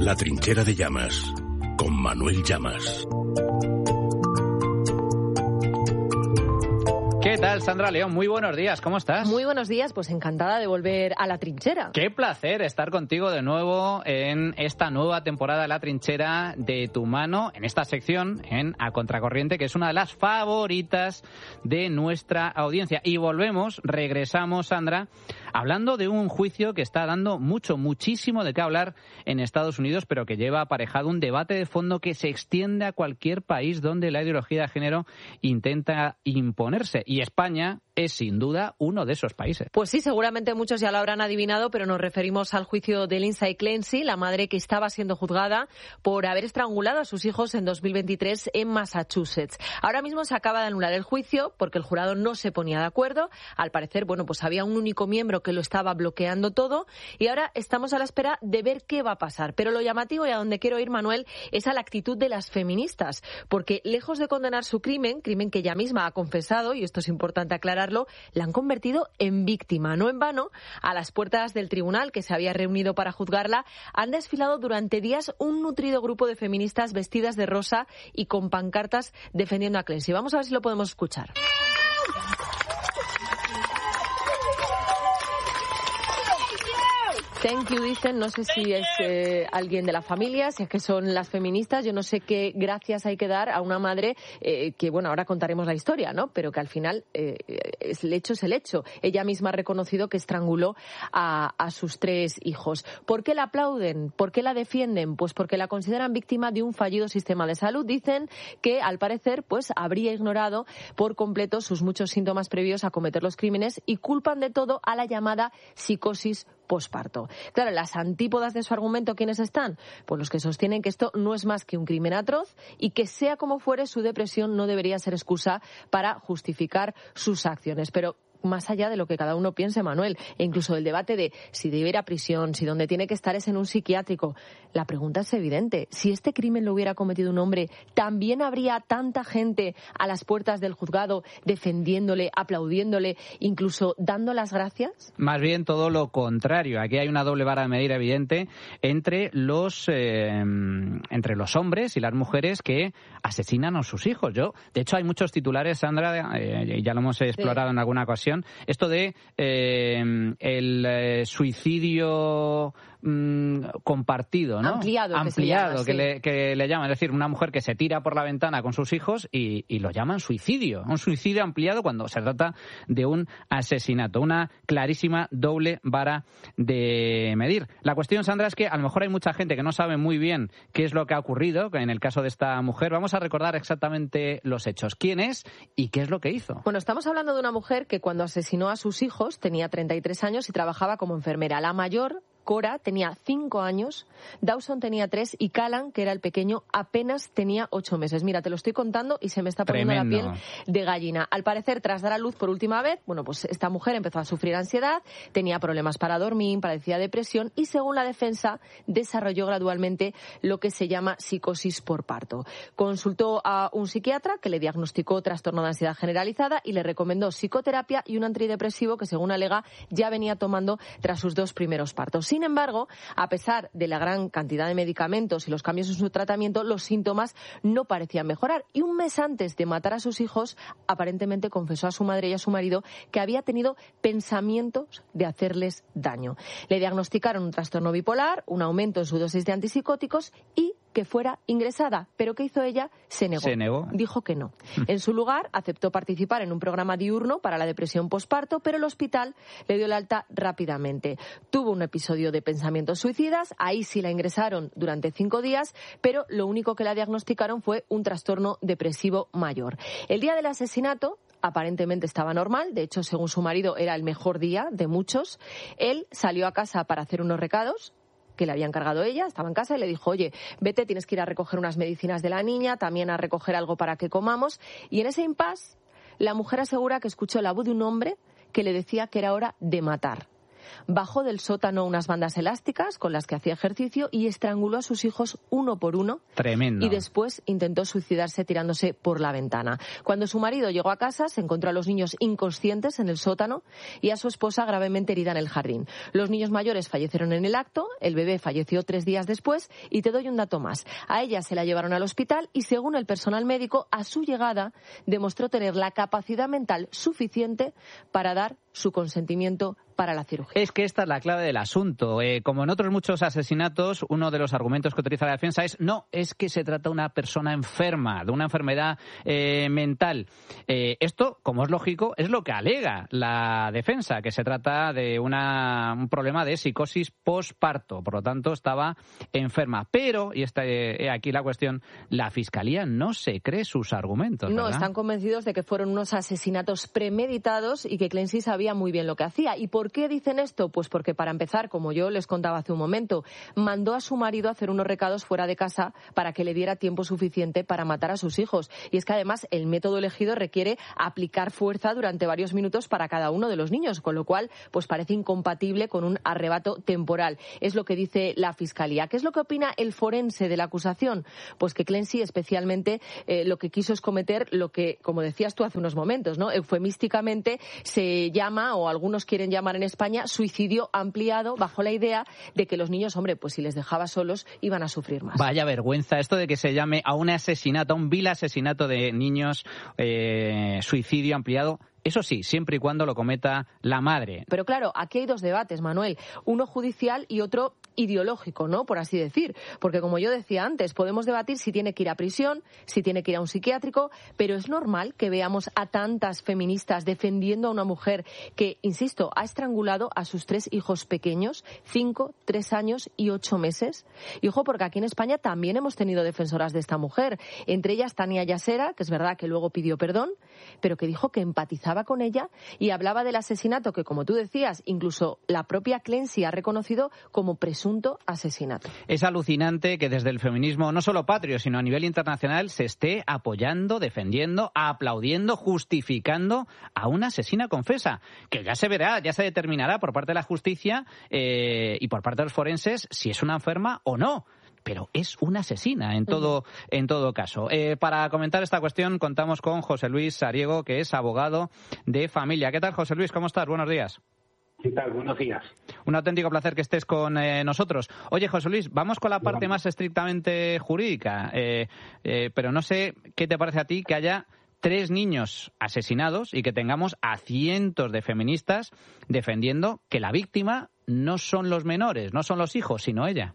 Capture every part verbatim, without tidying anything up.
La trinchera de Llamas, con Manuel Llamas. ¿Qué tal, Sandra León? Muy buenos días, ¿cómo estás? Muy buenos días, pues encantada de volver a La Trinchera. Qué placer estar contigo de nuevo en esta nueva temporada de La Trinchera, de tu mano, en esta sección, en A Contracorriente, que es una de las favoritas de nuestra audiencia. Y volvemos, regresamos, Sandra, hablando de un juicio que está dando mucho, muchísimo de qué hablar en Estados Unidos, pero que lleva aparejado un debate de fondo que se extiende a cualquier país donde la ideología de género intenta imponerse. Y España es, sin duda, uno de esos países. Pues sí, seguramente muchos ya lo habrán adivinado, pero nos referimos al juicio de Lindsay Clancy, la madre que estaba siendo juzgada por haber estrangulado a sus hijos en dos mil veintitrés en Massachusetts. Ahora mismo se acaba de anular el juicio porque el jurado no se ponía de acuerdo. Al parecer, bueno, pues había un único miembro que lo estaba bloqueando todo y ahora estamos a la espera de ver qué va a pasar. Pero lo llamativo y a donde quiero ir, Manuel, es a la actitud de las feministas, porque lejos de condenar su crimen, crimen que ella misma ha confesado, y esto es importante aclararlo, la han convertido en víctima. No en vano, a las puertas del tribunal que se había reunido para juzgarla, han desfilado durante días un nutrido grupo de feministas vestidas de rosa y con pancartas defendiendo a Clancy. Vamos a ver si lo podemos escuchar. Thank you, dicen, no sé si es eh, alguien de la familia, si es que son las feministas, yo no sé qué gracias hay que dar a una madre eh, que, bueno, ahora contaremos la historia, ¿no? Pero que al final eh, es, el hecho es el hecho. Ella misma ha reconocido que estranguló a, a sus tres hijos. ¿Por qué la aplauden? ¿Por qué la defienden? Pues porque la consideran víctima de un fallido sistema de salud. Dicen que, al parecer, pues habría ignorado por completo sus muchos síntomas previos a cometer los crímenes y culpan de todo a la llamada psicosis posparto. Claro, las antípodas de su argumento, ¿quiénes están? Pues los que sostienen que esto no es más que un crimen atroz y que, sea como fuere, su depresión no debería ser excusa para justificar sus acciones. Pero más allá de lo que cada uno piense, Manuel, e incluso del debate de si debe ir a prisión, si donde tiene que estar es en un psiquiátrico, la pregunta es evidente. Si este crimen lo hubiera cometido un hombre, ¿también habría tanta gente a las puertas del juzgado defendiéndole, aplaudiéndole, incluso dando las gracias? Más bien todo lo contrario. Aquí hay una doble vara de medir evidente entre los eh, entre los hombres y las mujeres que asesinan a sus hijos. Yo, de hecho, hay muchos titulares, Sandra, eh, ya lo hemos explorado sí. en alguna ocasión. Esto de eh, el eh, suicidio mm, compartido, ¿no? Ampliado, Ampliado, que, se llama, que, sí. le, que le llaman. Es decir, una mujer que se tira por la ventana con sus hijos y, y lo llaman suicidio. Un suicidio ampliado cuando se trata de un asesinato. Una clarísima doble vara de medir. La cuestión, Sandra, es que a lo mejor hay mucha gente que no sabe muy bien qué es lo que ha ocurrido en el caso de esta mujer. Vamos a recordar exactamente los hechos. ¿Quién es y qué es lo que hizo? Bueno, estamos hablando de una mujer que cuando asesinó a sus hijos tenía treinta y tres años y trabajaba como enfermera. La mayor, Cora, tenía cinco años, Dawson tenía tres y Callan, que era el pequeño, apenas tenía ocho meses. Mira, te lo estoy contando y se me está poniendo Tremendo. La piel de gallina. Al parecer, tras dar a luz por última vez, bueno, pues esta mujer empezó a sufrir ansiedad, tenía problemas para dormir, padecía depresión y, según la defensa, desarrolló gradualmente lo que se llama psicosis por parto. Consultó a un psiquiatra que le diagnosticó trastorno de ansiedad generalizada y le recomendó psicoterapia y un antidepresivo que, según alega, ya venía tomando tras sus dos primeros partos. Sin embargo, a pesar de la gran cantidad de medicamentos y los cambios en su tratamiento, los síntomas no parecían mejorar. Y un mes antes de matar a sus hijos, aparentemente confesó a su madre y a su marido que había tenido pensamientos de hacerles daño. Le diagnosticaron un trastorno bipolar, un aumento en su dosis de antipsicóticos y que fuera ingresada. ¿Pero qué hizo ella? Se negó. Se negó. Dijo que no. En su lugar, aceptó participar en un programa diurno para la depresión posparto, pero el hospital le dio el alta rápidamente. Tuvo un episodio de pensamientos suicidas, ahí sí la ingresaron durante cinco días, pero lo único que la diagnosticaron fue un trastorno depresivo mayor. El día del asesinato, aparentemente estaba normal, de hecho, según su marido, era el mejor día de muchos. Él salió a casa para hacer unos recados que le había encargado ella, estaba en casa y le dijo, oye, vete, tienes que ir a recoger unas medicinas de la niña, también a recoger algo para que comamos. Y en ese impasse, la mujer asegura que escuchó la voz de un hombre que le decía que era hora de matar. bajó del sótano unas bandas elásticas con las que hacía ejercicio y estranguló a sus hijos uno por uno. Tremendo. Y después intentó suicidarse tirándose por la ventana. Cuando su marido llegó a casa, se encontró a los niños inconscientes en el sótano y a su esposa gravemente herida en el jardín. Los niños mayores fallecieron en el acto, el bebé falleció tres días después y te doy un dato más. A ella se la llevaron al hospital y, según el personal médico, a su llegada demostró tener la capacidad mental suficiente para dar su consentimiento para la cirugía. Es que esta es la clave del asunto. Eh, como en otros muchos asesinatos, uno de los argumentos que utiliza la defensa es no, es que se trata de una persona enferma, de una enfermedad eh, mental. Eh, esto, como es lógico, es lo que alega la defensa, que se trata de una, un problema de psicosis posparto. Por lo tanto, estaba enferma. Pero, y esta eh, aquí la cuestión, la Fiscalía no se cree sus argumentos, ¿verdad? No, están convencidos de que fueron unos asesinatos premeditados y que Clancy sabía muy bien lo que hacía. ¿Y por qué dicen esto? Pues porque, para empezar, como yo les contaba hace un momento, mandó a su marido a hacer unos recados fuera de casa para que le diera tiempo suficiente para matar a sus hijos. Y es que, además, el método elegido requiere aplicar fuerza durante varios minutos para cada uno de los niños, con lo cual pues parece incompatible con un arrebato temporal. Es lo que dice la Fiscalía. ¿Qué es lo que opina el forense de la acusación? Pues que Clancy, especialmente, eh, lo que quiso es cometer lo que, como decías tú hace unos momentos, ¿no?, eufemísticamente se llama, o algunos quieren llamar en España, suicidio ampliado, bajo la idea de que los niños, hombre, pues si les dejaba solos iban a sufrir más. Vaya vergüenza esto de que se llame a un asesinato, a un vil asesinato de niños, eh, suicidio ampliado. Eso sí, siempre y cuando lo cometa la madre. Pero claro, aquí hay dos debates, Manuel. Uno judicial y otro ideológico, ¿no?, por así decir. Porque, como yo decía antes, podemos debatir si tiene que ir a prisión, si tiene que ir a un psiquiátrico, pero es normal que veamos a tantas feministas defendiendo a una mujer que, insisto, ha estrangulado a sus tres hijos pequeños, cinco, tres años y ocho meses. Y ojo, porque aquí en España también hemos tenido defensoras de esta mujer. Entre ellas Tania Yasera, que es verdad que luego pidió perdón, pero que dijo que empatizaba con ella y hablaba del asesinato que, como tú decías, incluso la propia Clancy ha reconocido como presunto asesinato. Es alucinante que desde el feminismo, no solo patrio, sino a nivel internacional, se esté apoyando, defendiendo, aplaudiendo, justificando a una asesina confesa, que ya se verá, ya se determinará por parte de la justicia eh, y por parte de los forenses si es una enferma o no. Pero es una asesina en todo, en todo caso. Eh, para comentar esta cuestión contamos con José Luis Sariego, que es abogado de familia. ¿Qué tal, José Luis? ¿Cómo estás? Buenos días. ¿Qué tal? Buenos días. Un auténtico placer que estés con eh, nosotros. Oye, José Luis, vamos con la parte más estrictamente jurídica, eh, eh, pero no sé qué te parece a ti que haya tres niños asesinados y que tengamos a cientos de feministas defendiendo que la víctima no son los menores, no son los hijos, sino ella.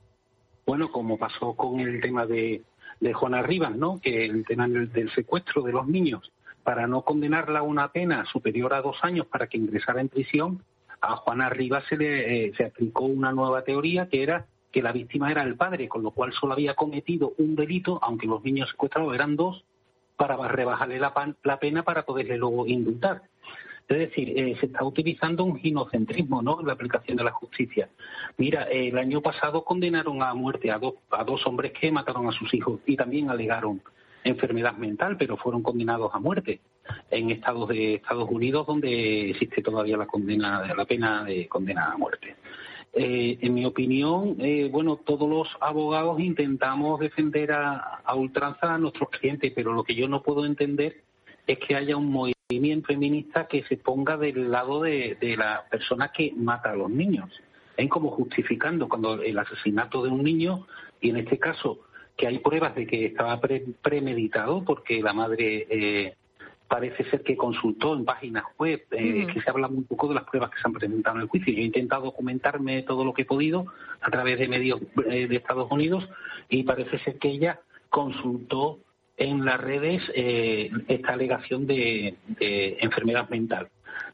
Bueno, como pasó con el tema de, de Juana Rivas, ¿no?, que el tema del, del secuestro de los niños, para no condenarla a una pena superior a dos años para que ingresara en prisión, a Juana Rivas se le eh, se aplicó una nueva teoría, que era que la víctima era el padre, con lo cual solo había cometido un delito, aunque los niños secuestrados eran dos, para rebajarle la, pan, la pena para poderle luego indultar. Es decir, eh, se está utilizando un ginocentrismo, ¿no?, en la aplicación de la justicia. Mira, eh, el año pasado condenaron a muerte a dos, a dos hombres que mataron a sus hijos y también alegaron enfermedad mental, pero fueron condenados a muerte en estados de Estados Unidos, donde existe todavía la condena, la pena de condena a muerte. Eh, en mi opinión, eh, bueno, todos los abogados intentamos defender a, a ultranza a nuestros clientes, pero lo que yo no puedo entender es que haya un movimiento feminista que se ponga del lado de, de la persona que mata a los niños. Es como justificando cuando el asesinato de un niño, y en este caso que hay pruebas de que estaba pre, premeditado, porque la madre eh, parece ser que consultó en páginas web, eh, uh-huh. que se habla un poco de las pruebas que se han presentado en el juicio. Yo he intentado documentarme todo lo que he podido a través de medios eh, de Estados Unidos y parece ser que ella consultó en las redes eh, esta alegación de, de enfermedad mental.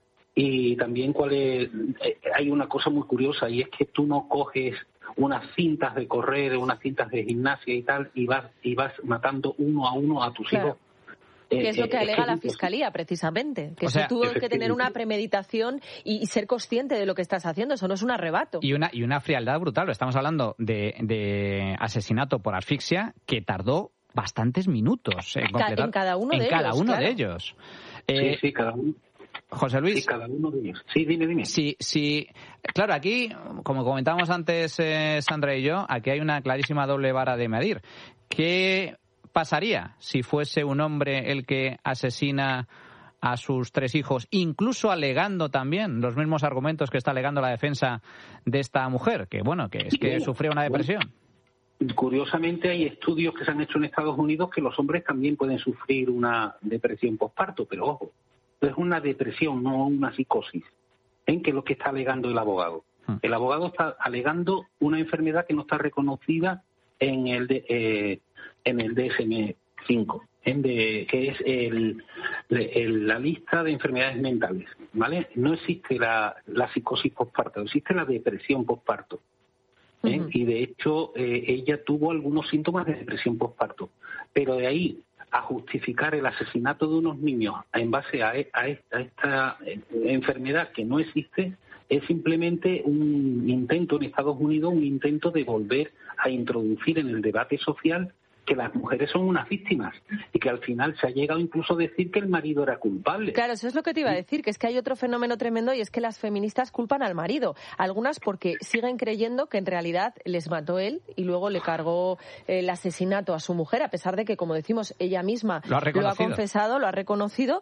Y también cuál es, eh, hay una cosa muy curiosa, y es que tú no coges unas cintas de correr, unas cintas de gimnasia y tal, y vas y vas matando uno a uno a tus claro. hijos. Que eh, es lo que eh, alega es la que, Fiscalía, precisamente. Que o eso sea, tuvo que tener una premeditación y, y ser consciente de lo que estás haciendo. Eso no es un arrebato. Y una, y una frialdad brutal. Estamos hablando de, de asesinato por asfixia que tardó bastantes minutos en completar. En cada uno en de cada ellos. uno claro. de ellos. Eh, sí, sí, cada uno. José Luis. Sí, cada uno de ellos. Sí, dime, dime. Sí, sí. Claro, aquí, como comentábamos antes eh, Sandra y yo, aquí hay una clarísima doble vara de medir. ¿Qué pasaría si fuese un hombre el que asesina a sus tres hijos, incluso alegando también los mismos argumentos que está alegando la defensa de esta mujer, que bueno, que es que bueno, sufrió una depresión? Bueno, curiosamente hay estudios que se han hecho en Estados Unidos que los hombres también pueden sufrir una depresión postparto, pero ojo, es una depresión, no una psicosis, en que es lo que está alegando el abogado. El abogado está alegando una enfermedad que no está reconocida en el de, eh, en el D S M cinco. De, que es el, el, la lista de enfermedades mentales, ¿vale? No existe la, la psicosis postparto, existe la depresión postparto. ¿eh? Uh-huh. Y de hecho, eh, ella tuvo algunos síntomas de depresión postparto. Pero de ahí a justificar el asesinato de unos niños en base a, a, esta, a esta enfermedad que no existe, es simplemente un intento en Estados Unidos, un intento de volver a introducir en el debate social que las mujeres son unas víctimas y que al final se ha llegado incluso a decir que el marido era culpable. Claro, eso es lo que te iba a decir, que es que hay otro fenómeno tremendo y es que las feministas culpan al marido. Algunas porque siguen creyendo que en realidad les mató él y luego le cargó el asesinato a su mujer, a pesar de que, como decimos, ella misma lo ha, lo ha confesado, lo ha reconocido,